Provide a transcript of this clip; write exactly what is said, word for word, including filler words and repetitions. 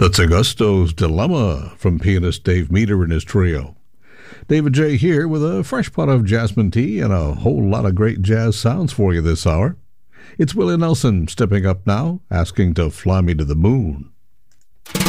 That's Augusto's Dilemma from pianist Dave Meter and his trio. David J. here with a fresh pot of jasmine tea and a whole lot of great jazz sounds for you this hour. It's Willie Nelson stepping up now, asking to fly me to the moon.